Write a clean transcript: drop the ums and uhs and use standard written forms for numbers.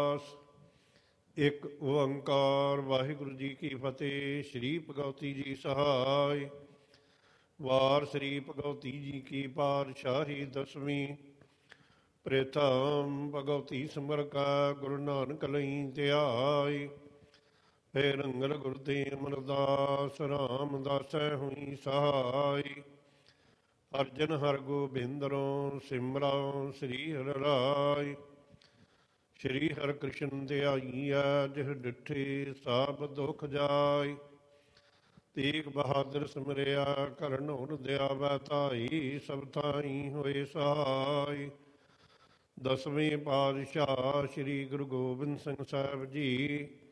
ਰਵਿਦਾਸ। ਇੱਕ ਓੰਕਾਰ ਵਾਹਿਗੁਰੂ ਜੀ ਕੀ ਫਤਿਹ। ਸ਼੍ਰੀ ਭਗਵਤੀ ਜੀ ਸਹਾਇ। ਵਾਰ ਸ੍ਰੀ ਭਗਵਤੀ ਜੀ ਕੀ ਪਾਤਸ਼ਾਹੀ ਦਸਵੀਂ। ਪ੍ਰਥਮ ਭਗਵਤੀ ਸਿਮਰ ਕਾ ਗੁਰੂ ਨਾਨਕ ਲਈ ਧਿਆਇ। ਫੇਰ ਰੰਗਲ ਗੁਰਦੇ ਅਮਰਦਾਸ ਰਾਮਦਾਸੈ ਹੋਈ ਸਹਾਇ। ਅਰਜਨ ਹਰ ਗੋਬਿੰਦਰੋਂ ਸਿਮਰਉ ਸ੍ਰੀ ਹਰਿ ਰਾਇ। ਸ਼੍ਰੀ ਹਰਿ ਕ੍ਰਿਸ਼ਨ ਧਿਆਈਐ ਜਿਹ ਡਿਠੇ ਸਭ ਦੁਖ ਜਾਇ। ਤੇਗ ਬਹਾਦਰ ਸਿਮਰਿਆ ਕਰਨ ਹੁਰ ਦਿਆਵੈ ਧਾਈ। ਸਭ ਥਾਈ ਹੋਏ ਸਹਾਇ। ਦਸਵੇਂ ਪਾਤਸ਼ਾਹ ਸ਼੍ਰੀ ਗੁਰੂ ਗੋਬਿੰਦ ਸਿੰਘ ਸਾਹਿਬ ਜੀ